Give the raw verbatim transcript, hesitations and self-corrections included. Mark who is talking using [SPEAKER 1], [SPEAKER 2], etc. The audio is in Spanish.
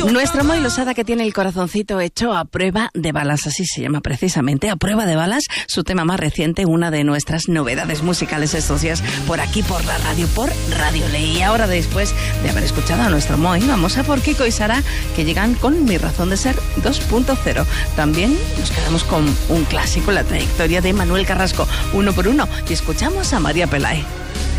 [SPEAKER 1] Nuestro Moi Losada, que tiene el corazoncito hecho a prueba de balas, así se llama precisamente, a prueba de balas, su tema más reciente, una de nuestras novedades musicales estos días, por aquí, por la radio, por Radio Ley. Y ahora, después de haber escuchado a nuestro Moi, vamos a por Kiko y Sara, que llegan con Mi Razón de Ser dos punto cero. También nos quedamos con un clásico, la trayectoria de Manuel Carrasco, Uno por Uno, y escuchamos a María Pelae.